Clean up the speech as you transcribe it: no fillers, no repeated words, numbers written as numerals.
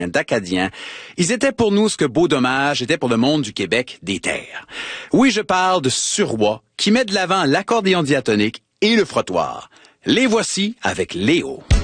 d'Acadiens. Ils étaient pour nous ce que Beau Dommage était pour le monde du Québec des terres. Oui, je parle de Suroît, qui met de l'avant l'accordéon diatonique et le frottoir. Les voici avec Léo.